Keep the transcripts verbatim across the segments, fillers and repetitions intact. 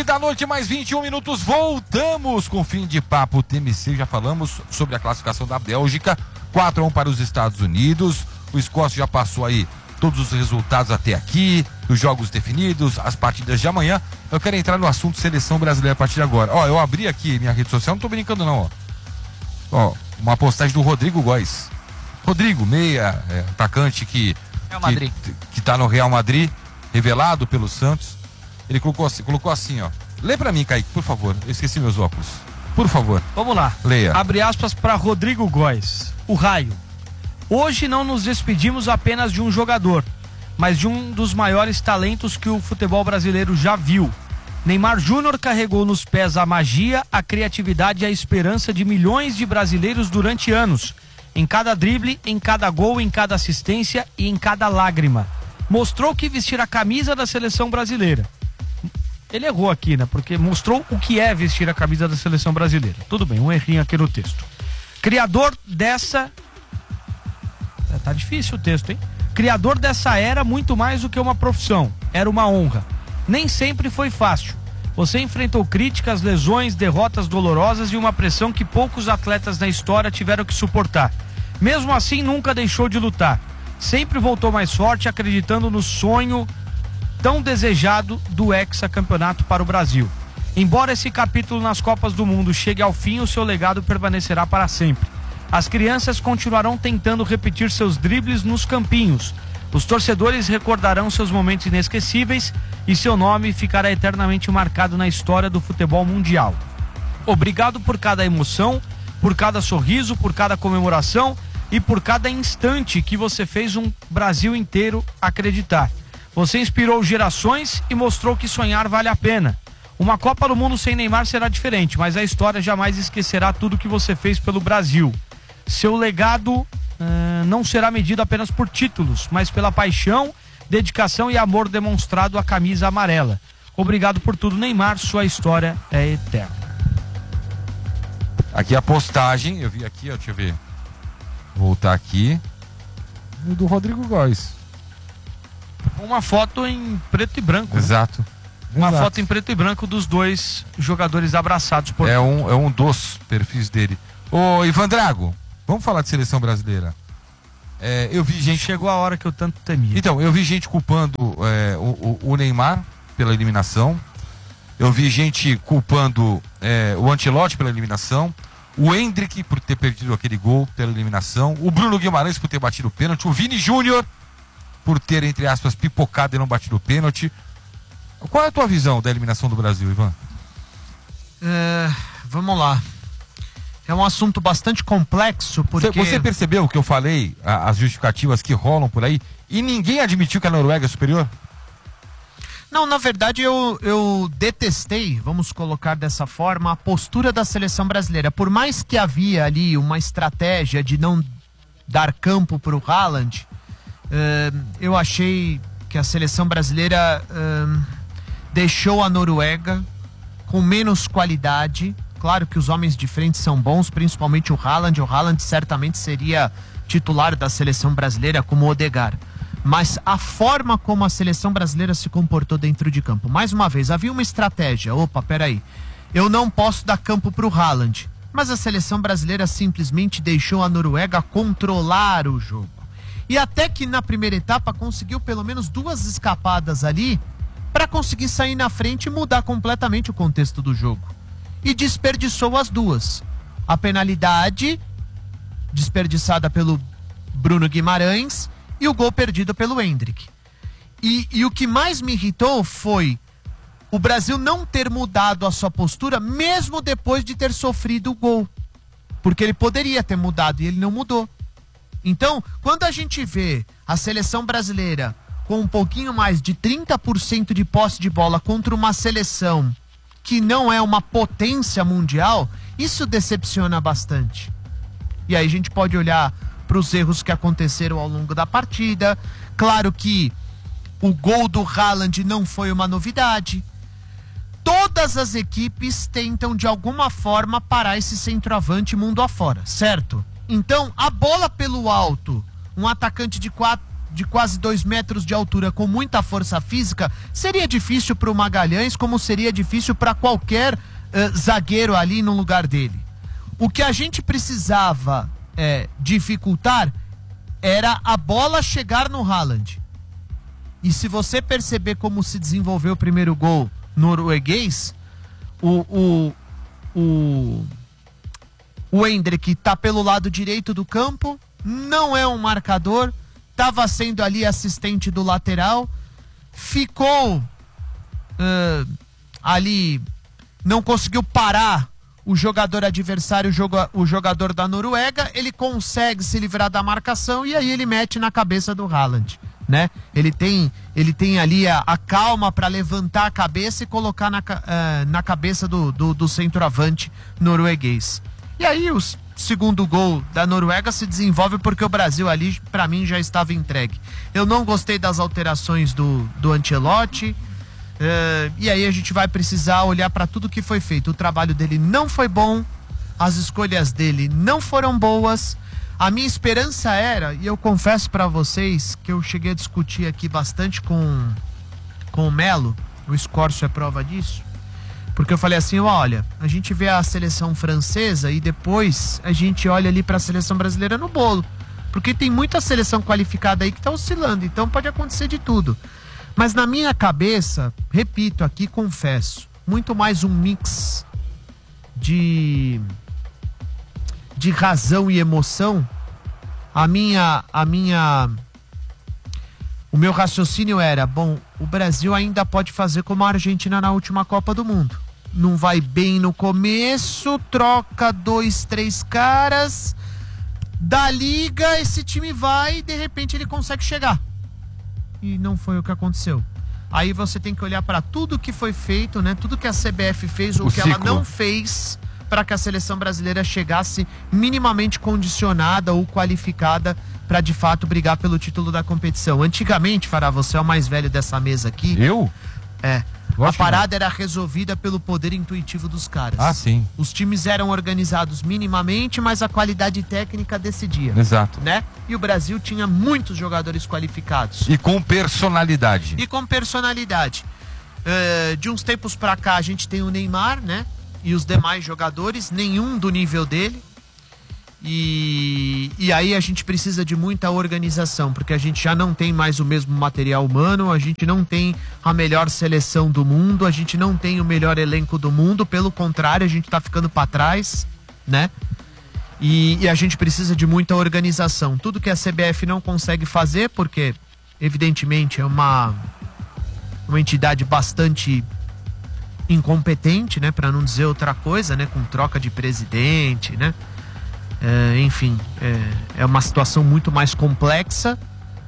da noite, mais vinte e um minutos, voltamos com fim de papo T M C, já falamos sobre a classificação da Bélgica, quatro a um para os Estados Unidos, o Escócia já passou aí todos os resultados até aqui, os jogos definidos, as partidas de amanhã. Eu quero entrar no assunto seleção brasileira a partir de agora. Ó, eu abri aqui minha rede social, não tô brincando não, ó. Ó, uma postagem do Rodrigo Góes. Rodrigo, meia, é, atacante que, Real Madrid. que, que tá no Real Madrid, revelado pelo Santos. Ele colocou assim, colocou assim, ó. Lê pra mim, Kaique, por favor. Eu esqueci meus óculos. Por favor. Vamos lá. Leia. Abre aspas para Rodrigo Góes. O raio. Hoje não nos despedimos apenas de um jogador, mas de um dos maiores talentos que o futebol brasileiro já viu. Neymar Júnior carregou nos pés a magia, a criatividade e a esperança de milhões de brasileiros durante anos. Em cada drible, em cada gol, em cada assistência e em cada lágrima. Mostrou que vestir a camisa da seleção brasileira. Ele errou aqui, né? Porque mostrou o que é vestir a camisa da seleção brasileira. Tudo bem, um errinho aqui no texto. Criador dessa... É, tá difícil o texto, hein? Criador dessa era muito mais do que uma profissão. Era uma honra. Nem sempre foi fácil. Você enfrentou críticas, lesões, derrotas dolorosas e uma pressão que poucos atletas na história tiveram que suportar. Mesmo assim, nunca deixou de lutar. Sempre voltou mais forte, acreditando no sonho tão desejado do hexacampeonato para o Brasil. Embora esse capítulo nas Copas do Mundo chegue ao fim, o seu legado permanecerá para sempre. As crianças continuarão tentando repetir seus dribles nos campinhos. Os torcedores recordarão seus momentos inesquecíveis e seu nome ficará eternamente marcado na história do futebol mundial. Obrigado por cada emoção, por cada sorriso, por cada comemoração e por cada instante que você fez um Brasil inteiro acreditar. Você inspirou gerações e mostrou que sonhar vale a pena. Uma Copa do Mundo sem Neymar será diferente, mas a história jamais esquecerá tudo que você fez pelo Brasil. Seu legado uh, não será medido apenas por títulos, mas pela paixão, dedicação e amor demonstrado à camisa amarela. Obrigado por tudo, Neymar, sua história é eterna. Aqui a postagem, eu vi aqui, ó, deixa eu ver. Voltar aqui. Do Rodrigo Góes. Uma foto em preto e branco. Exato. Né? Uma Exato. foto em preto e branco dos dois jogadores abraçados. Por é, um, é um dos perfis dele. Ô, Ivan Drago, vamos falar de seleção brasileira. É, eu vi gente... Chegou a hora que eu tanto temia. Então, eu vi gente culpando é, o, o Neymar pela eliminação. Eu vi gente culpando é, o Ancelotti pela eliminação. O Endrick por ter perdido aquele gol pela eliminação. O Bruno Guimarães por ter batido o pênalti. O Vini Júnior por ter, entre aspas, pipocado e não batido o pênalti. Qual é a tua visão da eliminação do Brasil, Ivan? É, vamos lá. É um assunto bastante complexo, porque... Você percebeu o que eu falei, a, as justificativas que rolam por aí, e ninguém admitiu que a Noruega é superior? Não, na verdade eu, eu detestei, vamos colocar dessa forma, a postura da seleção brasileira. Por mais que havia ali uma estratégia de não dar campo para o Haaland, uh, eu achei que a seleção brasileira uh, deixou a Noruega com menos qualidade. Claro que os homens de frente são bons, principalmente o Haaland. O Haaland certamente seria titular da seleção brasileira como o Odegaard. Mas a forma como a seleção brasileira se comportou dentro de campo. Mais uma vez, havia uma estratégia. Opa, peraí. Eu não posso dar campo para o Haaland. Mas a seleção brasileira simplesmente deixou a Noruega controlar o jogo. E até que na primeira etapa conseguiu pelo menos duas escapadas ali para conseguir sair na frente e mudar completamente o contexto do jogo. E desperdiçou as duas. A penalidade desperdiçada pelo Bruno Guimarães e o gol perdido pelo Endrick. E, e o que mais me irritou foi o Brasil não ter mudado a sua postura mesmo depois de ter sofrido o gol. Porque ele poderia ter mudado e ele não mudou. Então, quando a gente vê a seleção brasileira com um pouquinho mais de trinta por cento de posse de bola contra uma seleção que não é uma potência mundial, isso decepciona bastante. E aí a gente pode olhar para os erros que aconteceram ao longo da partida. Claro que o gol do Haaland não foi uma novidade. Todas as equipes tentam de alguma forma parar esse centroavante mundo afora, certo? Então, a bola pelo alto, um atacante de quatro, de quase dois metros de altura com muita força física, seria difícil para o Magalhães, como seria difícil para qualquer uh, zagueiro ali no lugar dele. O que a gente precisava é, dificultar era a bola chegar no Haaland. E se você perceber como se desenvolveu o primeiro gol norueguês, o, o, o, o Endrick tá pelo lado direito do campo, não é um marcador, estava sendo ali assistente do lateral, ficou uh, ali, não conseguiu parar o jogador adversário, o jogador da Noruega, ele consegue se livrar da marcação e aí ele mete na cabeça do Haaland, né? Ele tem, ele tem ali a, a calma para levantar a cabeça e colocar na, uh, na cabeça do, do, do centroavante norueguês. E aí os segundo gol da Noruega se desenvolve porque o Brasil ali, para mim, já estava entregue. Eu não gostei das alterações do, do Ancelotti, uh, e aí a gente vai precisar olhar para tudo que foi feito. O trabalho dele não foi bom, as escolhas dele não foram boas. A minha esperança era, e eu confesso para vocês que eu cheguei a discutir aqui bastante com, com o Melo, o Escórcio é prova disso, porque eu falei assim, olha, a gente vê a seleção francesa e depois a gente olha ali para a seleção brasileira no bolo. Porque tem muita seleção qualificada aí que tá oscilando, então pode acontecer de tudo. Mas na minha cabeça, repito aqui, confesso, muito mais um mix de, de razão e emoção. A minha, a minha, o meu raciocínio era, bom, o Brasil ainda pode fazer como a Argentina na última Copa do Mundo. Não vai bem no começo, troca dois, três caras, da liga, esse time vai e de repente ele consegue chegar. E não foi o que aconteceu. Aí você tem que olhar para tudo que foi feito, né? Tudo que a C B F fez ou que ela não fez para que a seleção brasileira chegasse minimamente condicionada ou qualificada para de fato brigar pelo título da competição. Antigamente, Fará, você é o mais velho dessa mesa aqui. Eu? É. A parada era resolvida pelo poder intuitivo dos caras. Ah, sim. Os times eram organizados minimamente, mas a qualidade técnica decidia. Exato. Né? E o Brasil tinha muitos jogadores qualificados. E com personalidade. E com personalidade. Uh, de uns tempos pra cá a gente tem o Neymar, né? E os demais jogadores, nenhum do nível dele. E, e aí a gente precisa de muita organização, porque a gente já não tem mais o mesmo material humano, a gente não tem a melhor seleção do mundo, a gente não tem o melhor elenco do mundo, pelo contrário, a gente tá ficando para trás, né? E, e a gente precisa de muita organização. Tudo que a C B F não consegue fazer, porque evidentemente é uma, uma entidade bastante incompetente, né? Para não dizer outra coisa, né? Com troca de presidente, né? É, enfim, é, é uma situação muito mais complexa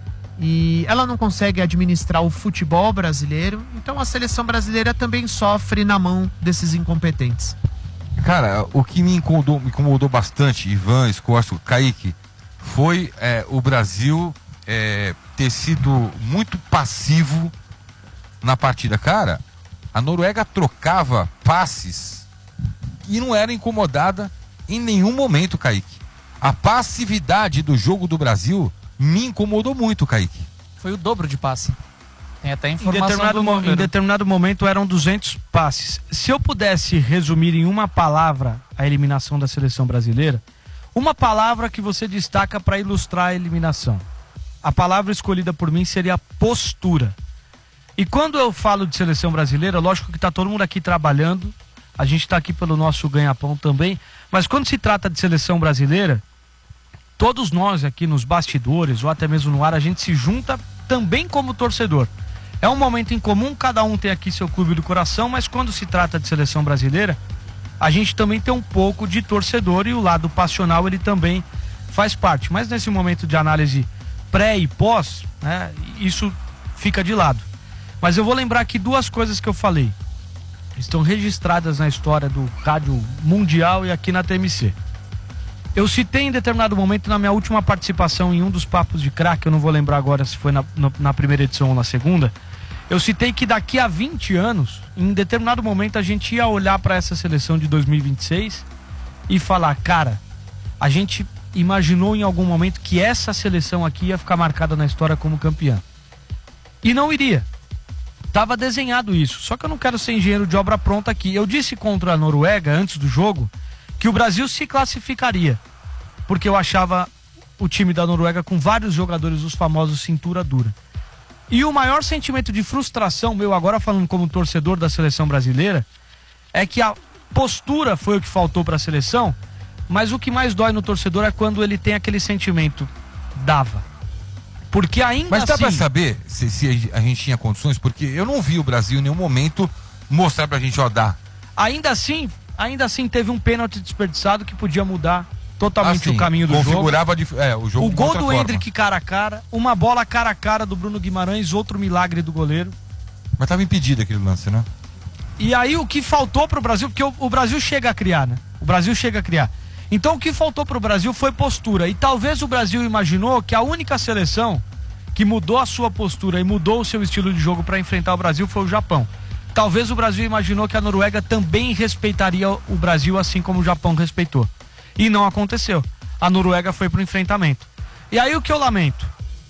e ela não consegue administrar o futebol brasileiro, então a seleção brasileira também sofre na mão desses incompetentes. Cara, o que me incomodou, me incomodou bastante, Ivan, Escórcio, Kaique, foi é, o Brasil é, ter sido muito passivo na partida. Cara, a Noruega trocava passes e não era incomodada em nenhum momento, Kaique. A passividade do jogo do Brasil me incomodou muito, Kaique. Foi o dobro de passe. Tem até Em informação determinado, do mo- número. em determinado momento eram duzentos passes. Se eu pudesse resumir em uma palavra a eliminação da seleção brasileira, uma palavra que você destaca para ilustrar a eliminação. A palavra escolhida por mim seria postura. E quando eu falo de seleção brasileira, lógico que está todo mundo aqui trabalhando, a gente está aqui pelo nosso ganha-pão também, mas quando se trata de seleção brasileira, todos nós aqui nos bastidores ou até mesmo no ar, a gente se junta também como torcedor. É um momento em comum, cada um tem aqui seu clube do coração, mas quando se trata de seleção brasileira, a gente também tem um pouco de torcedor e o lado passional ele também faz parte. Mas nesse momento de análise pré e pós, né, isso fica de lado. Mas eu vou lembrar aqui duas coisas que eu falei. Estão registradas na história do rádio mundial e aqui na T M C. Eu citei em determinado momento, na minha última participação em um dos papos de craque, eu não vou lembrar agora se foi na, no, na primeira edição ou na segunda, eu citei que daqui a vinte anos, em determinado momento, a gente ia olhar para essa seleção de dois mil e vinte e seis e falar, cara, a gente imaginou em algum momento que essa seleção aqui ia ficar marcada na história como campeã. E não iria. Tava desenhado isso. Só que eu não quero ser engenheiro de obra pronta aqui. Eu disse contra a Noruega, antes do jogo, que o Brasil se classificaria. Porque eu achava o time da Noruega com vários jogadores, os famosos cintura dura. E o maior sentimento de frustração meu, agora falando como torcedor da seleção brasileira, é que a postura foi o que faltou para a seleção, mas o que mais dói no torcedor é quando ele tem aquele sentimento, dava. Porque ainda Mas dá assim... pra saber se, se a gente tinha condições? Porque eu não vi o Brasil em nenhum momento mostrar pra gente, ó, dar. Ainda assim, ainda assim teve um pênalti desperdiçado que podia mudar totalmente Assim, o caminho do jogo. configurava de, é, o jogo O de gol outra do forma. Endrick cara a cara, uma bola cara a cara do Bruno Guimarães, outro milagre do goleiro. Mas tava impedido aquele lance, né? E aí o que faltou pro Brasil, porque o, o Brasil chega a criar, né? O Brasil chega a criar. Então o que faltou pro Brasil foi postura. E talvez o Brasil imaginou que a única seleção que mudou a sua postura e mudou o seu estilo de jogo para enfrentar o Brasil foi o Japão. Talvez o Brasil imaginou que a Noruega também respeitaria o Brasil assim como o Japão respeitou. E não aconteceu. A Noruega foi pro enfrentamento. E aí o que eu lamento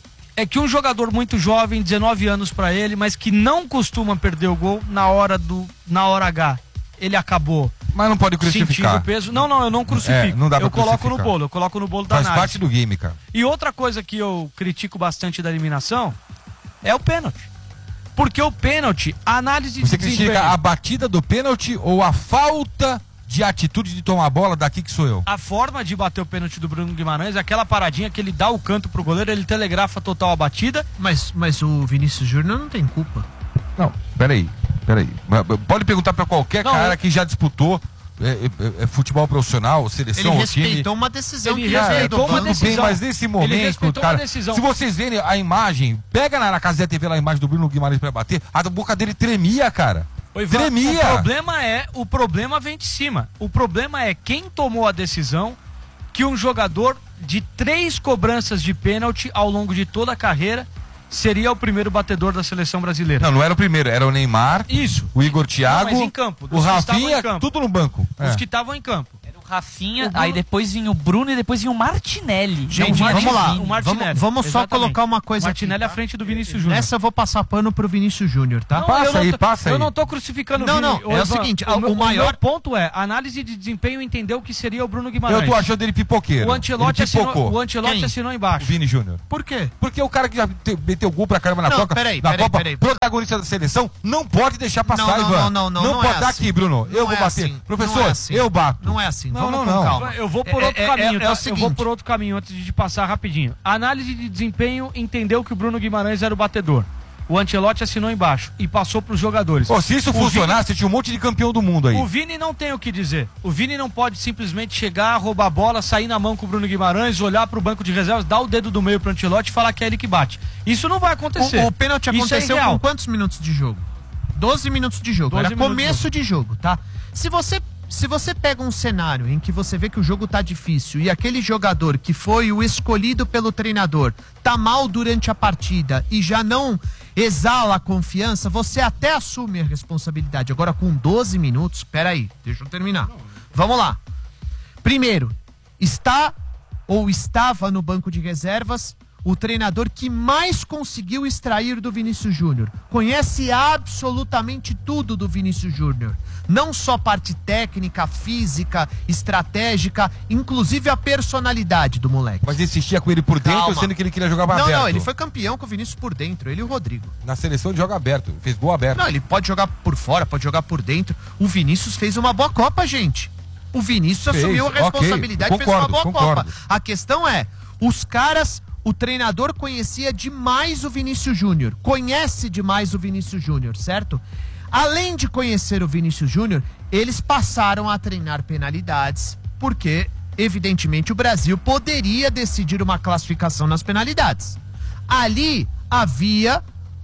é que um jogador muito jovem, dezenove anos para ele, mas que não costuma perder o gol na hora do na hora H, ele acabou Mas não pode sentindo crucificar. o peso. Não, não, eu não crucifico. É, não dá pra eu coloco no crucificar. bolo, eu coloco no bolo da Faz análise. parte do game, cara. E outra coisa que eu critico bastante da eliminação é o pênalti. Porque o pênalti, a análise Você de desempenho, critica a batida do pênalti ou a falta de atitude de tomar a bola? Daqui que sou eu. a forma de bater o pênalti do Bruno Guimarães, aquela paradinha que ele dá o canto pro goleiro, ele telegrafa total a batida. Mas, mas o Vinícius Júnior não tem culpa. Não, peraí, peraí. Pode perguntar pra qualquer Não, cara eu- que já disputou é, é, é, futebol profissional, seleção Ele ou time. respeitou uma decisão Ele que Cara, respeitou veio do uma tudo banco. bem, decisão. mas nesse Ele momento, respeitou cara, uma decisão. se vocês verem a imagem, pega na, na casa da T V lá a imagem do Bruno Guimarães pra bater, a boca dele tremia, cara. Ô, Ivan, Tremia. O problema é, o problema vem de cima. O problema é quem tomou a decisão que um jogador de três cobranças de pênalti ao longo de toda a carreira seria o primeiro batedor da seleção brasileira. Não, não era o primeiro, era o Neymar, Isso. o Igor Thiago, Não, mas em campo, o dos que estavam Rafinha, em campo. tudo no banco. Os É. que estavam em campo. Era o Rafinha, O Bruno- aí depois vinha o Bruno e depois vinha o Martinelli. Gente, Não, o vamos lá. Martinelli. O Martinelli. Vamos, vamos só Exatamente. colocar uma coisa Martinelli aqui, à frente do Vinícius Júnior. Nessa eu vou passar pano pro Vinícius Júnior, tá? Não, Passa eu não aí, tô- passa Eu aí. não tô crucificando Não, o Vini. não, Ô, é o Ivan, seguinte, o, meu, o o maior- meu ponto é, a análise de desempenho entendeu que seria o Bruno Guimarães. Eu tô achando ele pipoqueiro. O Ancelotti, ele assinou, pipocou. o Ancelotti Quem? assinou O embaixo. Vini Júnior. Por quê? Porque o cara que já te- meteu gol pra caramba na Não, Copa, peraí, na peraí, Copa peraí. protagonista da seleção, não pode deixar passar, Não, não, Ivan. não, não, não, não pode é dar assim. aqui, Bruno. Eu Não vou é bater. assim, Professor, não é assim. eu bato. Não é assim, Não, vamos não, com não. calma. Eu vou por É- outro é- caminho, é- é tá? o Eu seguinte. vou por outro caminho antes de passar rapidinho. A análise de desempenho entendeu que o Bruno Guimarães era o batedor. O Ancelotti assinou embaixo e passou para os jogadores. Pô, se isso O funcionasse, tinha um monte de campeão do mundo aí. O Vini não tem o que dizer. O Vini não pode simplesmente chegar, roubar a bola, sair na mão com o Bruno Guimarães, olhar pro banco de reservas, dar o dedo do meio pro Ancelotti e falar que é ele que bate. Isso não vai acontecer. O, o pênalti Isso é aconteceu irreal. com quantos minutos de jogo? doze minutos de jogo. doze Era minutos de começo de jogo, tá? Se você, se você pega um cenário em que você vê que o jogo tá difícil e aquele jogador que foi o escolhido pelo treinador tá mal durante a partida e já não exala a confiança, você até assume a responsabilidade. Agora com doze minutos, peraí, deixa eu terminar. Vamos lá. Primeiro, está ou estava no banco de reservas o treinador que mais conseguiu extrair do Vinícius Júnior. Conhece absolutamente tudo do Vinícius Júnior. Não só parte técnica, física, estratégica, inclusive a personalidade do moleque. Mas insistia com ele por dentro, Calma. sendo que ele queria jogar Não, aberto. não, ele foi campeão com o Vinícius por dentro, ele e o Rodrigo. Na seleção ele joga aberto, fez gol aberto. Não, ele pode jogar por fora, pode jogar por dentro. O Vinícius fez uma boa Copa, gente. O Vinícius Fez, assumiu a ok, responsabilidade e fez uma concordo, boa concordo. Copa. A questão é, os caras, o treinador conhecia demais o Vinícius Júnior, conhece demais o Vinícius Júnior, certo? Além de conhecer o Vinícius Júnior, eles passaram a treinar penalidades, porque, evidentemente, o Brasil poderia decidir uma classificação nas penalidades. Ali havia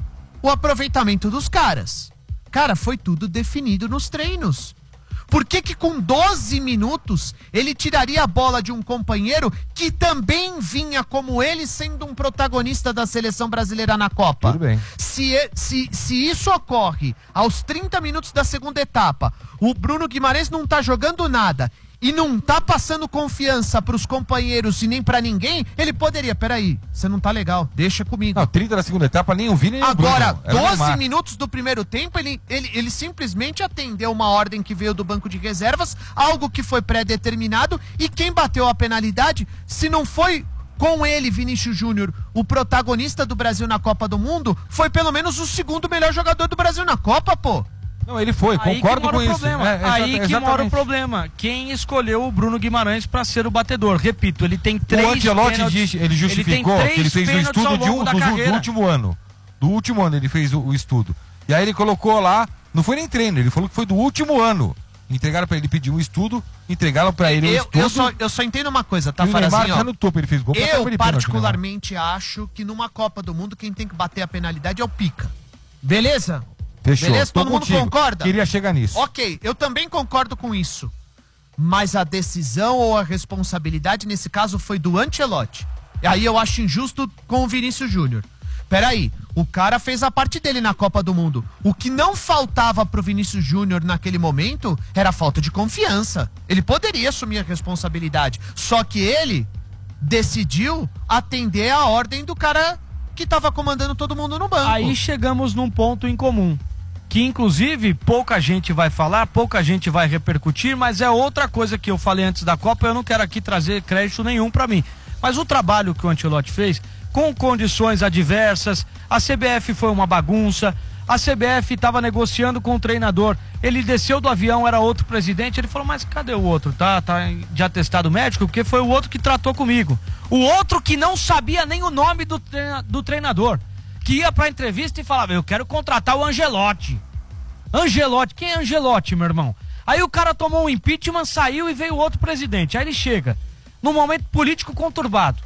o aproveitamento dos caras. Cara, foi tudo definido nos treinos. Por que que com doze minutos ele tiraria a bola de um companheiro que também vinha como ele sendo um protagonista da seleção brasileira na Copa? Tudo bem. Se, e- se, se isso ocorre aos trinta minutos da segunda etapa, o Bruno Guimarães não tá jogando nada e não tá passando confiança pros companheiros e nem pra ninguém, ele poderia, peraí, você não tá legal, deixa comigo. Não, trinta da segunda etapa, nem o Vini nem o Agora, Bruno. Era o doze Neymar. minutos do primeiro tempo, ele, ele, ele simplesmente atendeu uma ordem que veio do banco de reservas, algo que foi pré-determinado, e quem bateu a penalidade, se não foi com ele, Vinícius Júnior, o protagonista do Brasil na Copa do Mundo, foi pelo menos o segundo melhor jogador do Brasil na Copa, pô. Não, ele foi, Aí concordo que mora com o isso. problema. É, Aí exata- que mora o exatamente. problema. Quem escolheu o Bruno Guimarães pra ser o batedor? Repito, ele tem três O Ancelotti pênaltis- diz, ele justificou tem que ele três fez o pênaltis estudo ao de um, longo da do, do carreira. último ano. Do último ano ele fez o, o estudo. E aí ele colocou lá, não foi nem treino, ele falou que foi do último ano. Entregaram pra ele, pediu um estudo, entregaram pra ele o Eu, estudo. eu, só, eu só entendo uma coisa, tá, e o Neymar Farazinho? tá ó. no topo, ele fez gol. pra Eu, caramba de pênalti, né, particularmente, acho que numa Copa do Mundo, quem tem que bater a penalidade é o Pica. Beleza? Neymar. Fechou. Beleza? Tô Todo mundo contigo. concorda? Queria chegar nisso. Ok, eu também concordo com isso. Mas a decisão ou a responsabilidade, nesse caso, foi do Ancelotti. E aí eu acho injusto com o Vinícius Júnior. Peraí, o cara fez a parte dele na Copa do Mundo. O que não faltava pro Vinícius Júnior naquele momento era a falta de confiança. Ele poderia assumir a responsabilidade. Só que ele decidiu atender a ordem do cara que tava comandando todo mundo no banco. Aí chegamos num ponto em comum, que inclusive pouca gente vai falar, pouca gente vai repercutir, mas é outra coisa que eu falei antes da Copa, eu não quero aqui trazer crédito nenhum pra mim. Mas o trabalho que o Ancelotti fez, com condições adversas, a C B F foi uma bagunça, a C B F estava negociando com o treinador, ele desceu do avião, era outro presidente, ele falou, mas cadê o outro? Tá, tá de atestado médico? Porque foi o outro que tratou comigo. O outro que não sabia nem o nome do, treina, do treinador, que ia pra entrevista e falava, eu quero contratar o Ancelotti. Ancelotti, quem é Ancelotti, meu irmão? Aí o cara tomou um impeachment, saiu e veio outro presidente. Aí ele chega, num momento político conturbado.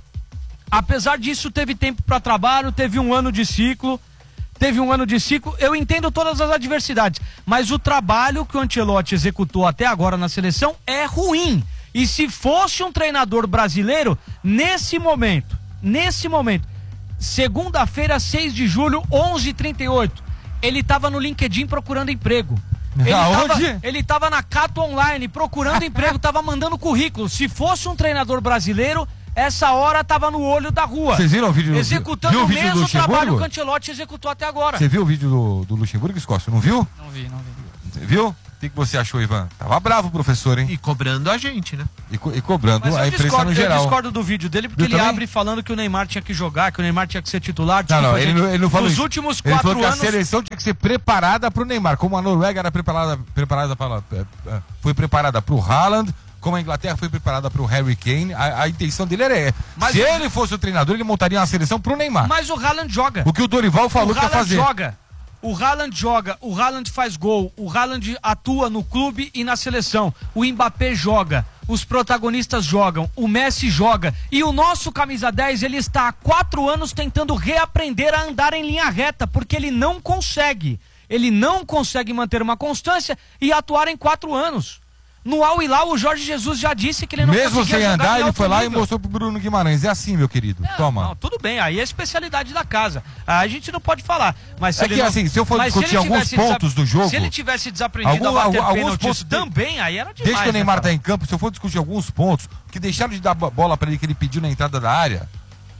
Apesar disso, teve tempo para trabalho, teve um ano de ciclo, teve um ano de ciclo, eu entendo todas as adversidades, mas o trabalho que o Ancelotti executou até agora na seleção é ruim. E se fosse um treinador brasileiro, nesse momento, nesse momento, segunda-feira, seis de julho, onze e trinta e oito, ele estava no LinkedIn procurando emprego. Ele Aonde? tava, ele tava na Cato Online procurando emprego, tava mandando currículo. Se fosse um treinador brasileiro, essa hora tava no olho da rua. Vocês viram o vídeo do Executando viu o o vídeo do mesmo trabalho Luxemburgo? que o Ancelotti executou até agora. Você viu o vídeo do, do Luxemburgo, Escócio? Não viu? Não vi, não vi. Você viu? O que, que você achou, Ivan? Tava bravo o professor, hein? E cobrando a gente, né? E, co- e cobrando Mas a eu imprensa discordo, no eu geral. discordo do vídeo dele, porque Eu ele também? abre falando que o Neymar tinha que jogar, que o Neymar tinha que ser titular. Não, não, Desculpa, ele gente. não, ele não falou Nos isso. últimos Ele quatro falou que anos... a seleção tinha que ser preparada pro Neymar, como a Noruega era preparada, preparada para, foi preparada pro Haaland, como a Inglaterra foi preparada pro Harry Kane. A, a intenção dele era, Mas se o- ele fosse o treinador, ele montaria uma seleção pro Neymar. Mas o Haaland joga. O que o Dorival falou o que ia Haaland fazer. joga. O Haaland joga, o Haaland faz gol, o Haaland atua no clube e na seleção. O Mbappé joga, os protagonistas jogam, o Messi joga. E o nosso camisa dez, ele está há quatro anos tentando reaprender a andar em linha reta, porque ele não consegue. Ele não consegue manter uma constância e atuar em quatro anos. No Al Hilal, o Jorge Jesus já disse que ele não Mesmo conseguia sem jogar andar, em ele alto foi lá e nível. mostrou pro Bruno Guimarães. É assim, meu querido. Não, Toma. não, tudo bem, aí é a especialidade da casa. Aí a gente não pode falar. Mas se É ele que, não- assim, se eu for mas discutir ele alguns tivesse pontos do jogo- Se ele tivesse desaprendido Algum- a bater algum- alguns pênaltis pontos de- também, aí era demais. Desde que o né, Neymar cara? tá em campo, se eu for discutir alguns pontos que deixaram de dar bo- bola pra ele, que ele pediu na entrada da área,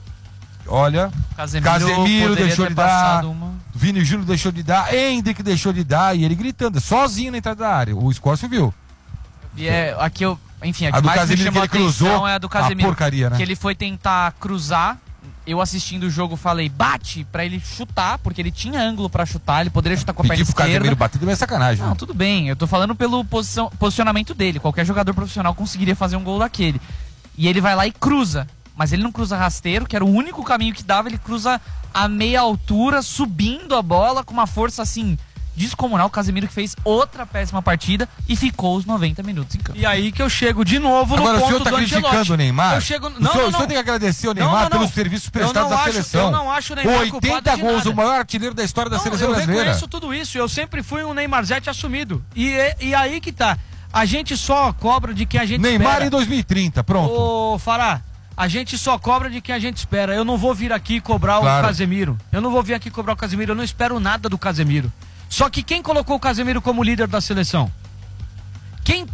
olha, Casemiro, Casemiro poderia deixou ter de dar, passado uma. Vini Júnior deixou de dar, Hendrick deixou de dar, e ele gritando, sozinho na entrada da área. O Escócio viu. E é, aqui eu, enfim, a A que do mais me Casemiro chamou a que ele cruzou, atenção é a do a Casemiro. porcaria, né? Que ele foi tentar cruzar. Eu assistindo o jogo falei, bate pra ele chutar, porque ele tinha ângulo pra chutar, ele poderia chutar com a perna Pedir pro esquerda. Casemiro bater também é sacanagem. Não, né? tudo bem, eu tô falando pelo posição- posicionamento dele. Qualquer jogador profissional conseguiria fazer um gol daquele. E ele vai lá e cruza. Mas ele não cruza rasteiro, que era o único caminho que dava, ele cruza a meia altura, subindo a bola com uma força assim descomunal. O Casemiro que fez outra péssima partida e ficou os noventa minutos em campo. E aí que eu chego de novo no Agora, o ponto senhor tá do criticando Ancelotti. o Neymar? Eu chego... o, Não, senhor, não, o senhor não. tem que agradecer o Não, Neymar não, não. pelos serviços Eu prestados não à acho- seleção. eu não acho o Neymar culpado oitenta de gols, nada. o maior artilheiro da história da Não, seleção eu brasileira. reconheço tudo isso, eu sempre fui um Neymarzete assumido. E, e aí que tá, a gente só cobra de quem a gente Neymar espera. em dois mil e trinta, pronto. Ô, Fará, a gente só cobra de quem a gente espera. Eu não vou vir aqui cobrar Claro. o Casemiro. Eu não vou vir aqui cobrar o Casemiro. Eu não espero nada do Casemiro. Só que quem colocou o Casemiro como líder da seleção? Quem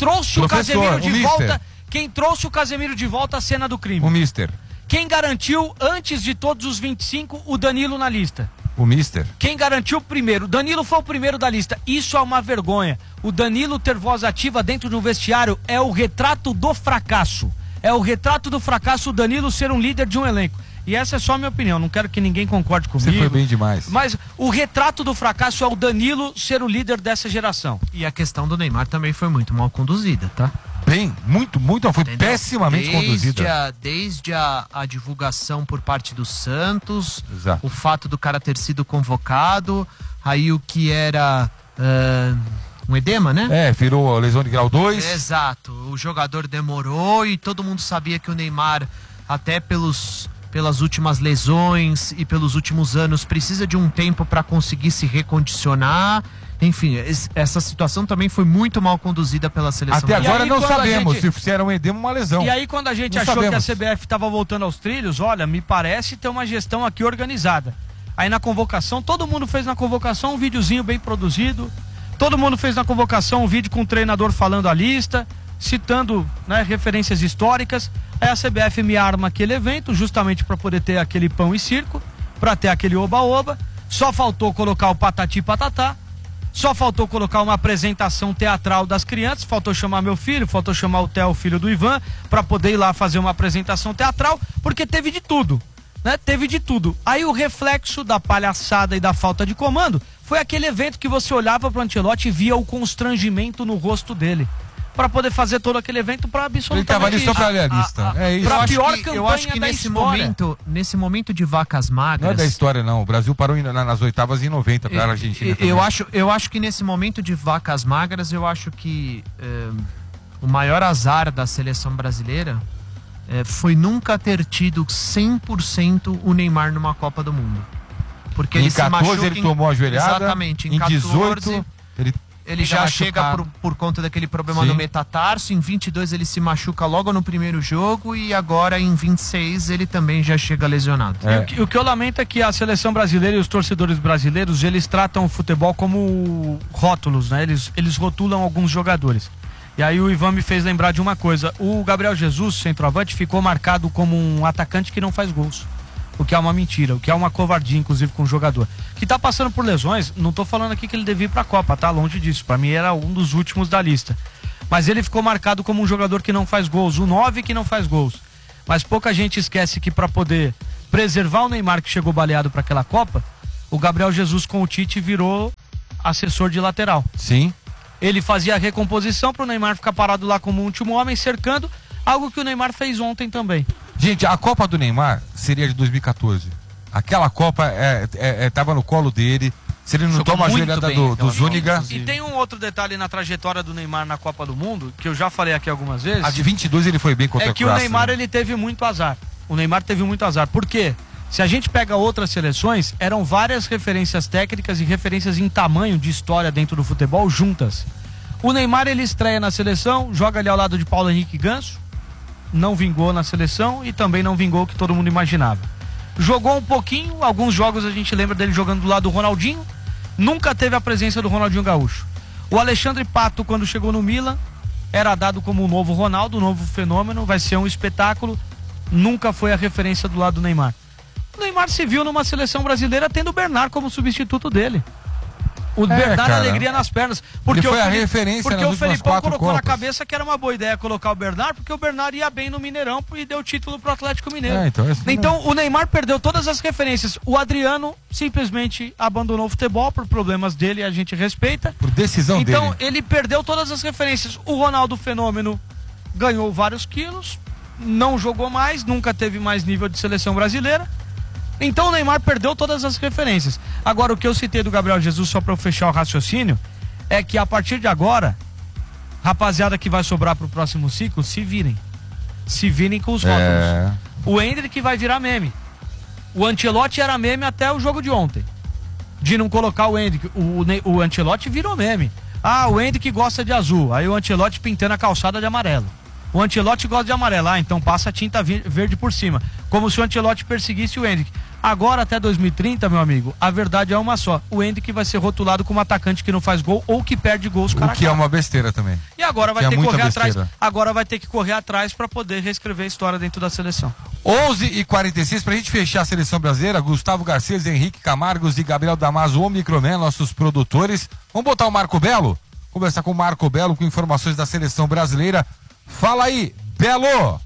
trouxe Professor, o Casemiro de o mister. volta, quem trouxe o Casemiro de volta à cena do crime? O mister. Quem garantiu, antes de todos os vinte e cinco, o Danilo na lista? O mister. Quem garantiu primeiro? O Danilo foi o primeiro da lista. Isso é uma vergonha. O Danilo ter voz ativa dentro do vestiário é o retrato do fracasso. É o retrato do fracasso o Danilo ser um líder de um elenco. E essa é só a minha opinião, não quero que ninguém concorde comigo. Você foi bem demais. Mas o retrato do fracasso é o Danilo ser o líder dessa geração. E a questão do Neymar também foi muito mal conduzida, tá? Bem, muito, muito, foi Entendeu? pessimamente desde conduzida. A, desde a, a divulgação por parte do Santos, Exato. o fato do cara ter sido convocado, aí o que era uh, um edema, né? É, virou lesão de grau dois. Exato, o jogador demorou e todo mundo sabia que o Neymar, até pelos, pelas últimas lesões e pelos últimos anos, precisa de um tempo para conseguir se recondicionar. Enfim, esse, essa situação também foi muito mal conduzida pela seleção. Até E agora aí, não quando a sabemos gente- se era um edema ou uma lesão. E aí quando a gente Não achou sabemos. que a C B F estava voltando aos trilhos, olha, me parece ter uma gestão aqui organizada. Aí na convocação, todo mundo fez na convocação um videozinho bem produzido, todo mundo fez na convocação um vídeo com o treinador falando a lista, citando, né, referências históricas. Aí a C B F me arma aquele evento justamente para poder ter aquele pão e circo, para ter aquele oba-oba. Só faltou colocar o patati patatá. Só faltou colocar uma apresentação teatral das crianças, faltou chamar meu filho, faltou chamar o Theo, filho do Ivan, para poder ir lá fazer uma apresentação teatral, porque teve de tudo, né? Teve de tudo. Aí o reflexo da palhaçada e da falta de comando foi aquele evento que você olhava pro Ancelotti e via o constrangimento no rosto dele, para poder fazer todo aquele evento para Ele absolutamente... tava ali só pra ler a lista. a- é isso. pra eu acho pior que, eu campanha acho que da nesse história. momento, nesse momento de vacas magras, Não é da história, não. O Brasil parou em- na- nas oitavas em noventa para a Argentina. Eu, também. eu acho, eu acho que nesse momento de vacas magras, eu acho que eh, o maior azar da seleção brasileira eh, foi nunca ter tido cem por cento o Neymar numa Copa do Mundo. Porque Em ele se quatorze machuca ele em- tomou a joelhada. Exatamente. Em Em quatorze, dezoito ele ele fica já chega machucado. por, por conta daquele problema Sim. no metatarso. Em vinte e dois ele se machuca logo no primeiro jogo. E agora em vinte e seis ele também já chega lesionado. É. E o que, o que eu lamento é que a seleção brasileira e os torcedores brasileiros, eles tratam o futebol como rótulos, né? Eles, eles rotulam alguns jogadores. E aí o Ivan me fez lembrar de uma coisa. O Gabriel Jesus, centroavante, ficou marcado como um atacante que não faz gols. O que é uma mentira, o que é uma covardia, inclusive, com o jogador. Que tá passando por lesões, não tô falando aqui que ele devia ir pra Copa, tá? Longe disso. Pra mim era um dos últimos da lista. Mas ele ficou marcado como um jogador que não faz gols, o nove que não faz gols. Mas pouca gente esquece que pra poder preservar o Neymar, que chegou baleado pra aquela Copa, o Gabriel Jesus com o Tite virou assessor de lateral. Sim. Ele fazia a recomposição pro Neymar ficar parado lá como último homem, cercando, algo que o Neymar fez ontem também. Gente, a Copa do Neymar seria de dois mil e quatorze. Aquela Copa é, é, é, tava no colo dele. Se ele não Jogou toma a muito joelhada bem do, do aquela Zúñiga. Copa, E tem um outro detalhe na trajetória do Neymar na Copa do Mundo, que eu já falei aqui algumas vezes. A de vinte e dois ele foi bem contra É a que o Croácia, Neymar, né? ele teve muito azar. O Neymar teve muito azar. Por quê? Se a gente pega outras seleções, eram várias referências técnicas e referências em tamanho de história dentro do futebol juntas. O Neymar, ele estreia na seleção, joga ali ao lado de Paulo Henrique Ganso, não vingou na seleção e também não vingou o que todo mundo imaginava. Jogou um pouquinho, alguns jogos a gente lembra dele jogando do lado do Ronaldinho, nunca teve a presença do Ronaldinho Gaúcho. O Alexandre Pato, quando chegou no Milan, era dado como o novo Ronaldo, o novo fenômeno, vai ser um espetáculo, nunca foi a referência do lado do Neymar. O Neymar se viu numa seleção brasileira tendo o Bernard como substituto dele. O Bernard, cara. alegria nas pernas. Porque Ele foi o a Felipe- referência Porque nas o últimas Felipão quatro colocou na Copas. cabeça que era uma boa ideia colocar o Bernard, porque o Bernard ia bem no Mineirão e deu título pro Atlético Mineiro. É, então, esse não- Então o Neymar perdeu todas as referências. O Adriano simplesmente abandonou o futebol por problemas dele e a gente respeita. Por decisão Então dele. ele perdeu todas as referências. O Ronaldo Fenômeno ganhou vários quilos, não jogou mais, nunca teve mais nível de seleção brasileira. Então o Neymar perdeu todas as referências. Agora, o que eu citei do Gabriel Jesus, só para eu fechar o raciocínio, é que a partir de agora, rapaziada que vai sobrar pro próximo ciclo, se virem. Se virem com os rótulos. É. O Endrick vai virar meme. O Ancelotti era meme até o jogo de ontem. De não colocar o Endrick. O, Ne- o Ancelotti virou meme. Ah, o Endrick gosta de azul. Aí o Ancelotti pintando a calçada de amarelo. O Ancelotti gosta de amarelo. Ah, então passa a tinta vi- verde por cima. Como se o Ancelotti perseguisse o Endrick. Agora, até dois mil e trinta, meu amigo, a verdade é uma só. O Hendrick vai ser rotulado como atacante que não faz gol ou que perde gols cara a O que é cara. uma besteira também. E agora vai Que é ter que muita correr atrás. besteira. Agora vai ter que correr atrás para poder reescrever a história dentro da seleção. onze e quarenta e seis, pra gente fechar a seleção brasileira, Gustavo Garcês, Henrique Camargos e Gabriel Damaso, o Microman, nossos produtores. Vamos botar o Marco Belo? Conversar com o Marco Belo com informações da seleção brasileira. Fala aí, Belo!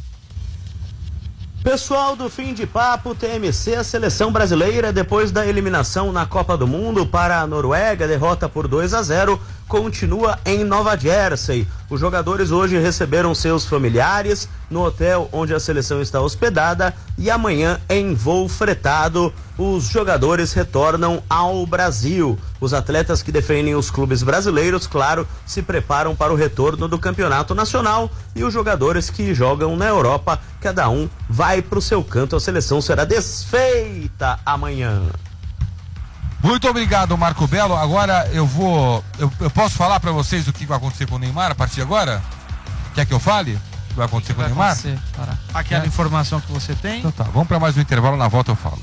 Pessoal do Fim de Papo, T M C, a seleção brasileira, depois da eliminação na Copa do Mundo para a Noruega, derrota por dois a zero, continua em Nova Jersey. Os jogadores hoje receberam seus familiares no hotel onde a seleção está hospedada e amanhã, em voo fretado, os jogadores retornam ao Brasil. Os atletas que defendem os clubes brasileiros, claro, se preparam para o retorno do campeonato nacional, e os jogadores que jogam na Europa, cada um vai para o seu canto. A seleção será desfeita amanhã. Muito obrigado, Marco Belo. Agora eu vou. Eu, eu posso falar pra vocês o que vai acontecer com o Neymar a partir de agora? Quer que eu fale? O que vai acontecer com o Neymar? acontecer? Para. Aquela É. informação que você tem. Então tá, vamos pra mais um intervalo, na volta eu falo.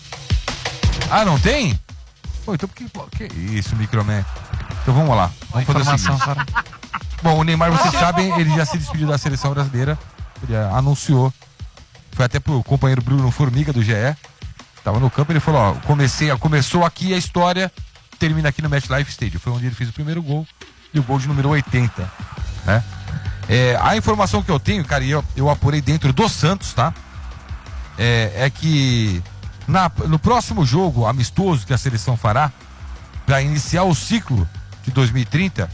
Ah, não tem? Pô, então por que. Que isso, Microman? Então vamos lá. Vamos fazer o Informação, seguinte. para. Bom, o Neymar, vocês sabem, ele já se despediu da seleção brasileira. Ele eh, anunciou. Foi até pro companheiro Bruno Formiga do G E. Tava no campo, ele falou, ó, comecei, começou aqui a história, termina aqui no MetLife Stadium. Foi onde ele fez o primeiro gol, e o gol de número oitenta, né? É, a informação que eu tenho, cara, e eu, eu apurei dentro do Santos, tá? É, é que na, no próximo jogo amistoso que a seleção fará, para iniciar o ciclo de dois mil e trinta,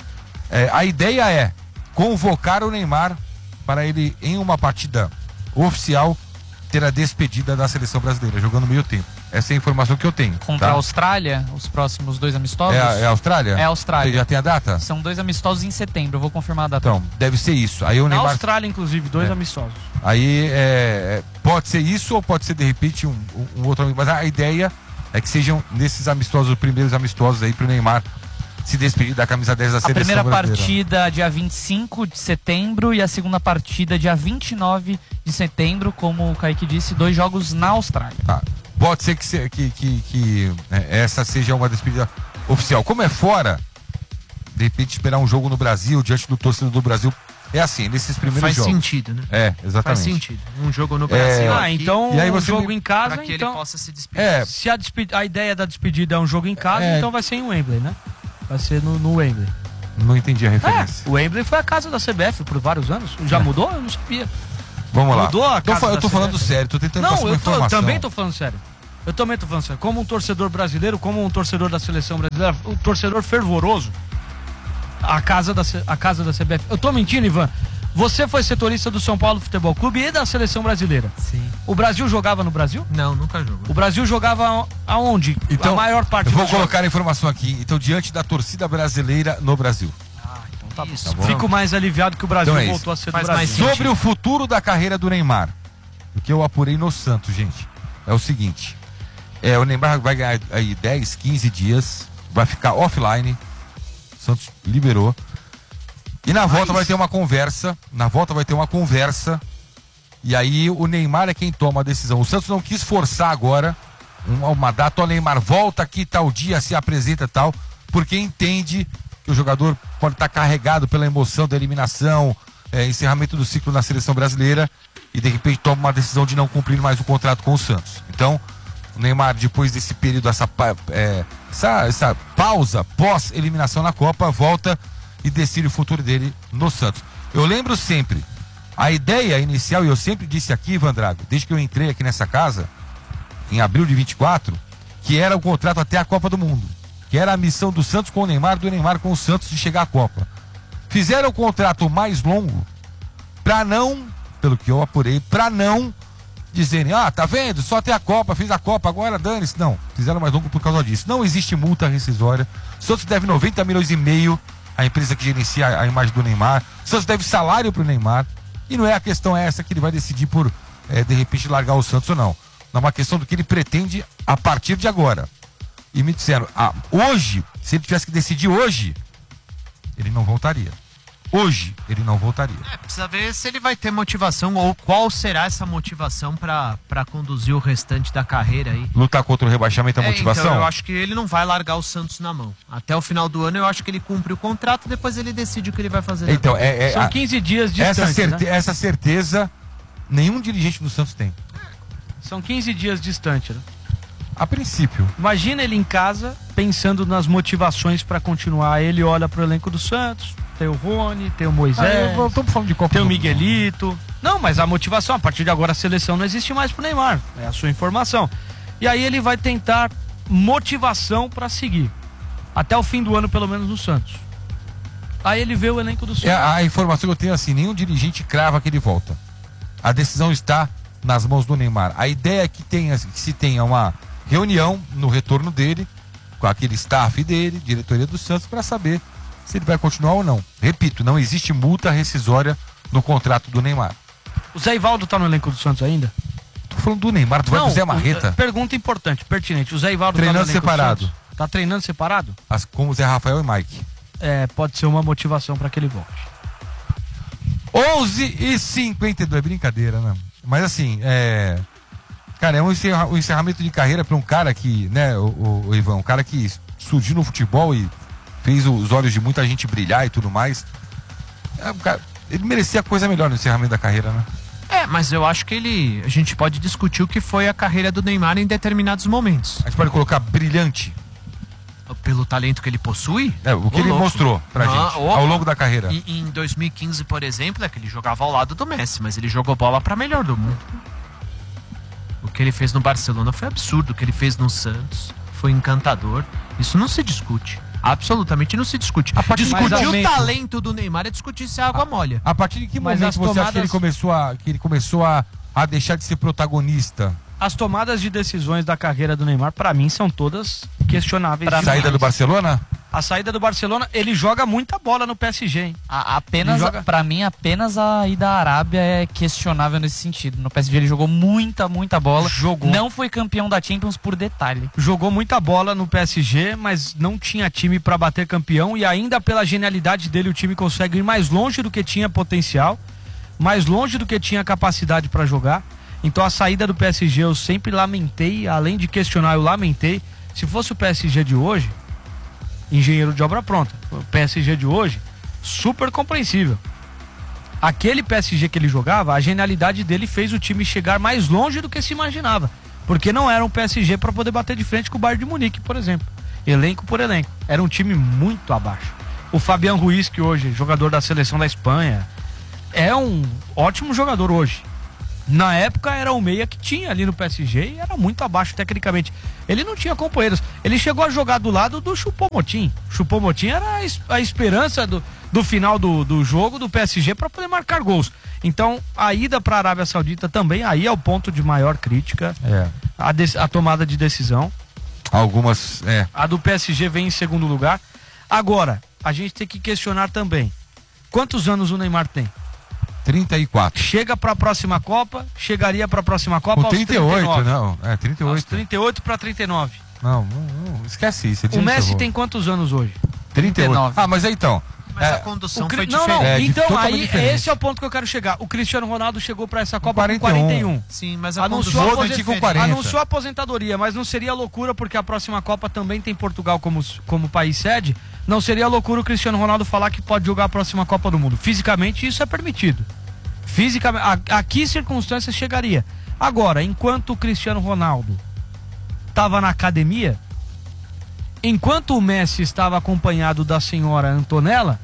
é, a ideia é convocar o Neymar para ele, em uma partida oficial, ter a despedida da seleção brasileira, jogando meio tempo. Essa é a informação que eu tenho. Contra tá? a Austrália, os próximos dois amistosos. É, a- é a Austrália? É a Austrália. Você já tem a data? São dois amistosos em setembro, eu vou confirmar a data. Então, deve ser isso. Aí o Na Neymar. Austrália, inclusive, dois É. amistosos. Aí é, é, pode ser isso ou pode ser de repente um, um- um outro amigo. Mas a ideia é que sejam nesses amistosos, os primeiros amistosos aí pro Neymar se despedir da camisa dez da A seleção primeira brasileira. partida dia vinte e cinco de setembro e a segunda partida dia vinte e nove de setembro, como o Kaique disse, dois jogos na Austrália. Tá. Pode ser que, se- que, que, que, é, essa seja uma despedida oficial. Como é fora, de repente esperar um jogo no Brasil, diante do torcedor do Brasil, é assim, nesses primeiros Faz jogos. sentido, né? É, exatamente. Faz sentido. Um jogo no Brasil. Ah, aqui, então E aí um você jogo me- em casa, pra que então... ele possa se despedir. É, Se a, despe- a ideia da despedida é um jogo em casa, É. então vai ser em Wembley, né? Vai ser no, no Wembley. não entendi a É, referência. o Wembley foi a casa da C B F por vários anos. Já mudou? Eu não sabia. Vamos lá. mudou a Tô casa fa- eu da tô falando C B F. sério, tô tentando passar Não, uma eu, tô, eu informação. também tô falando sério. Eu também tô falando sério. Como um torcedor brasileiro, como um torcedor da seleção brasileira, um torcedor fervoroso, a casa da, C- a casa da C B F. Eu tô mentindo, Ivan? Você foi setorista do São Paulo Futebol Clube e da seleção brasileira. Sim. O Brasil jogava no Brasil? Não, nunca jogou. O Brasil jogava aonde? Então, a maior parte eu vou dos jogos. colocar a informação aqui. Então, diante da torcida brasileira no Brasil. Tá bom. Isso. bom. Fico mais aliviado que o Brasil Então é isso. voltou a ser Faz do Brasil. mais sentido. Sobre o futuro da carreira do Neymar, o que eu apurei no Santos, gente, é o seguinte. É, o Neymar vai ganhar aí dez, quinze dias, vai ficar offline. O Santos liberou. E na volta vai ter uma conversa. Na volta vai ter uma conversa. E aí o Neymar é quem toma a decisão. O Santos não quis forçar agora uma, uma data. O Neymar volta aqui tal dia, se apresenta tal, porque entende que o jogador pode estar carregado pela emoção da eliminação, é, encerramento do ciclo na seleção brasileira, e de repente toma uma decisão de não cumprir mais o contrato com o Santos. Então, o Neymar, depois desse período, essa, pa- é, essa, essa pausa pós-eliminação na Copa, volta e decide o futuro dele no Santos. Eu lembro sempre, a ideia inicial, e eu sempre disse aqui, Ivan Drago, desde que eu entrei aqui nessa casa, em abril de vinte e quatro, que era o contrato até a Copa do Mundo, que era a missão do Santos com o Neymar, do Neymar com o Santos de chegar à Copa. Fizeram o contrato mais longo para não, pelo que eu apurei, para não dizerem, ah, tá vendo, só até a Copa, fiz a Copa, agora dane-se. Não, fizeram mais longo por causa disso. Não existe multa rescisória. O Santos deve noventa milhões e meio à empresa que gerencia a imagem do Neymar. O Santos deve salário pro Neymar. E não é a questão essa que ele vai decidir por, é, de repente, largar o Santos ou não. Não é uma questão do que ele pretende a partir de agora. E me disseram, ah, hoje, se ele tivesse que decidir hoje, ele não voltaria. hoje ele não voltaria. É, precisa ver se ele vai ter motivação ou qual será essa motivação pra pra conduzir o restante da carreira aí. Lutar contra o rebaixamento é a É, motivação? então eu acho que ele não vai largar o Santos na mão. Até o final do ano eu acho que ele cumpre o contrato, depois ele decide o que ele vai fazer. Então, é, é, São a- quinze dias de essa, distância, certe- né? essa certeza nenhum dirigente do Santos tem. São quinze dias distante, né? A princípio. Imagina ele em casa, pensando nas motivações pra continuar. Ele olha pro elenco do Santos, tem o Rony, tem o Moisés, Ah, eu tô falando de Copa tem o do Miguelito. Não, mas a motivação, a partir de agora a seleção não existe mais pro Neymar. É a sua informação. E aí ele vai tentar motivação pra seguir. Até o fim do ano, pelo menos, no Santos. Aí ele vê o elenco do Santos. É, a informação que eu tenho é assim, nenhum dirigente crava que ele volta. A decisão está nas mãos do Neymar. A ideia é que, tenha, que se tenha uma reunião no retorno dele, com aquele staff dele, diretoria do Santos, para saber se ele vai continuar ou não. Repito, não existe multa rescisória no contrato do Neymar. O Zé Ivaldo tá no elenco do Santos ainda? Tô falando do Neymar, tu vai pro Zé Marreta, o- Pergunta importante, pertinente. O Zé Ivaldo Treinando tá no elenco do separado. Santos? Tá treinando separado? as- como o Zé Rafael e Mike. É, pode ser uma motivação pra que ele volte. onze e cinquenta e dois, é brincadeira, né? Mas assim, é. Cara, é um, encerra... um encerramento de carreira para um cara que, né, o, o, o Ivan, um cara que surgiu no futebol e fez os olhos de muita gente brilhar e tudo mais. É, um cara... Ele merecia coisa melhor no encerramento da carreira, né? É, mas eu acho que ele. A gente pode discutir o que foi a carreira do Neymar em determinados momentos. A gente pode colocar brilhante, Pelo talento que ele possui. é, o que Ô, ele louco. mostrou pra Ah, gente opa. ao longo da carreira. E, em dois mil e quinze, por exemplo, é que ele jogava ao lado do Messi, mas ele jogou bola pra melhor do mundo. O que ele fez no Barcelona foi absurdo. O que ele fez no Santos foi encantador. Isso não se discute. Absolutamente não se discute. A partir- Discutir mas o aumento. talento do Neymar é discutir se a água molha. A partir de que Mas momento as você acha que tomadas- ele começou a, que ele começou a, a deixar de ser protagonista? As tomadas de decisões da carreira do Neymar, pra mim, são todas questionáveis. Pra demais. Saída do Barcelona? A saída do Barcelona, ele joga muita bola no P S G, hein? A- apenas, Ele joga- pra mim, apenas a ida à Arábia é questionável nesse sentido. No P S G ele jogou muita, muita bola. Jogou. Não foi campeão da Champions por detalhe. Jogou muita bola no P S G, mas não tinha time pra bater campeão e ainda pela genialidade dele o time consegue ir mais longe do que tinha potencial, mais longe do que tinha capacidade pra jogar. Então a saída do P S G eu sempre lamentei, além de questionar, eu lamentei. Se fosse o P S G de hoje, engenheiro de obra pronta. O P S G de hoje, super compreensível. Aquele P S G que ele jogava, a genialidade dele fez o time chegar mais longe do que se imaginava. Porque não era um P S G para poder bater de frente com o Bayern de Munique, por exemplo. Elenco por elenco. Era um time muito abaixo. O Fabián Ruiz, que hoje, jogador da seleção da Espanha, é um ótimo jogador hoje. Na época era o meia que tinha ali no P S G e era muito abaixo tecnicamente. Ele não tinha companheiros. Ele chegou a jogar do lado do Choupo-Moting. Choupo-Moting era a, es- a esperança do, do final do, do jogo do P S G para poder marcar gols. Então a ida para a Arábia Saudita também aí é o ponto de maior crítica. É. A, de- a tomada de decisão. Algumas, é. A do P S G vem em segundo lugar. Agora, a gente tem que questionar também. Quantos anos o Neymar tem? trinta e quatro. Chega para a próxima Copa, chegaria para a próxima Copa Com aos trinta e oito, trinta e nove. não. É, trinta e Aos oito. trinta e oito para trinta e nove. Não, não, não, esquece isso. O Messi tem quantos anos hoje? trinta e oito. trinta e nove. Ah, mas aí então. Mas é, a condução O Cri- foi não, diferente. não. É, de- então, totalmente aí, diferente. esse é o ponto que eu quero chegar. O Cristiano Ronaldo chegou para essa Copa quarenta e um. com quarenta e um. Sim, mas a Anunciou, condução a Modric aposen- com quarenta. anunciou a aposentadoria, mas não seria loucura porque a próxima Copa também tem Portugal como, como país sede. Não seria loucura o Cristiano Ronaldo falar que pode jogar a próxima Copa do Mundo. Fisicamente isso é permitido. Fisicamente, a, a que circunstâncias chegaria? Agora, enquanto o Cristiano Ronaldo estava na academia, enquanto o Messi estava acompanhado da senhora Antonella,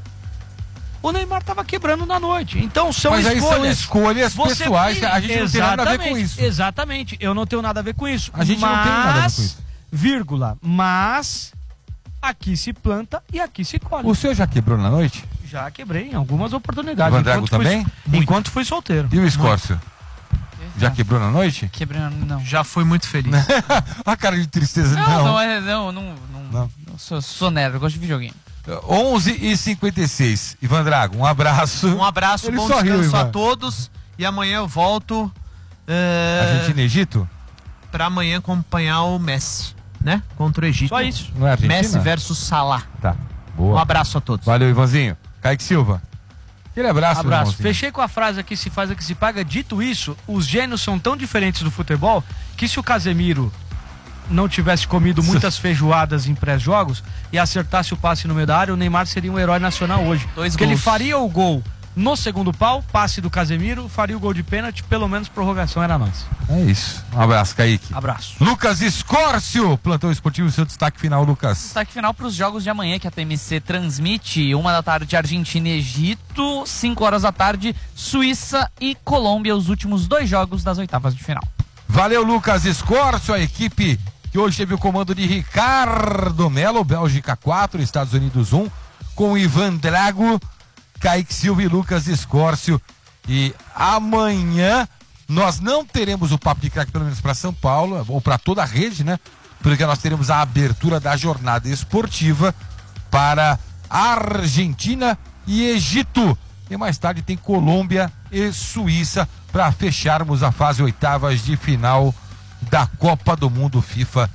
o Neymar estava quebrando na noite. Então são Mas aí escolhas. são escolhas Você pessoais, tem- a gente não tem nada a ver com Exatamente, isso. Exatamente, eu não tenho nada a ver com isso. A gente não tem nada a ver com Mas, isso. vírgula, mas aqui se planta e aqui se colhe. O senhor já quebrou na noite? Já quebrei em algumas oportunidades. O Van Drago enquanto fui- também? Enquanto fui solteiro. E o Escórcio? Já quebrou na noite? Quebrando, não. Já fui muito feliz. A cara de tristeza, Não, não. não, é, não, não, não, Não. não sou, sou nerd, eu gosto de videogame. onze e cinquenta e seis. Ivan Drago, um abraço. Um abraço, Ele bom só riu, descanso a Ivan. todos. E amanhã eu volto é, Argentina e Egito? pra amanhã acompanhar o Messi, né? Contra o Egito. Só isso. Não é Argentina? Messi versus Salah. Tá, Um boa. abraço a todos. Valeu, Ivanzinho. Kaique Silva. Aquele abraço, meu Abraço. irmãozinho. Fechei com a frase aqui, se faz, aqui se paga. Dito isso, os gênios são tão diferentes do futebol que se o Casemiro não tivesse comido muitas feijoadas em pré-jogos e acertasse o passe no meio da área, o Neymar seria um herói nacional hoje. Dois Porque gols. ele faria o gol no segundo pau, passe do Casemiro, faria o gol de pênalti, pelo menos prorrogação era nossa. É isso. Um abraço, Kaique. Abraço. Lucas Escórcio, plantão esportivo, seu destaque final, Lucas. Destaque final para os jogos de amanhã que a T M C transmite. Uma da tarde, Argentina e Egito. Cinco horas da tarde, Suíça e Colômbia. Os últimos dois jogos das oitavas de final. Valeu, Lucas Escórcio, a equipe que hoje teve o comando de Ricardo Melo, Bélgica quatro, Estados Unidos um, com Ivan Drago, Kaique Silva e Lucas Escórcio. E amanhã nós não teremos o Papo de Craque, pelo menos para São Paulo, ou para toda a rede, né? Porque nós teremos a abertura da jornada esportiva para Argentina e Egito. E mais tarde tem Colômbia e Suíça para fecharmos a fase oitavas de final da Copa do Mundo FIFA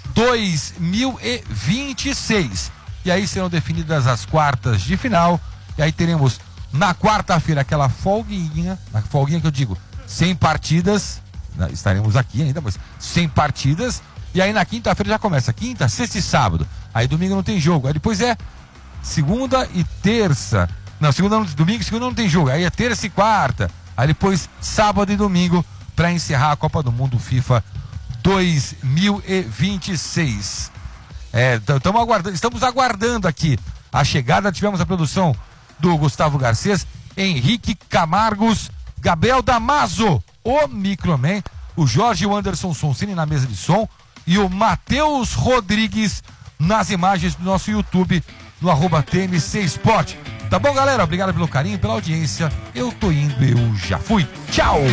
dois mil e vinte e seis. E aí serão definidas as quartas de final. E aí teremos na quarta-feira aquela folguinha, na folguinha que eu digo, sem partidas, estaremos aqui ainda, mas sem partidas. E aí na quinta-feira já começa, quinta, sexta e sábado. Aí domingo não tem jogo. Aí depois é segunda e terça. Não, segunda não, domingo e segunda não tem jogo. Aí é terça e quarta. Aí depois sábado e domingo para encerrar a Copa do Mundo FIFA dois mil e vinte e seis. É, tamo aguardando, estamos aguardando aqui a chegada. Tivemos a produção do Gustavo Garcês, Henrique Camargos, Gabriel Damaso, o Microman, o Jorge e o Anderson Sonsini na mesa de som e o Matheus Rodrigues nas imagens do nosso YouTube, no arroba T M C Sport. Tá bom, galera? Obrigado pelo carinho, pela audiência. Eu tô indo, eu já fui. Tchau!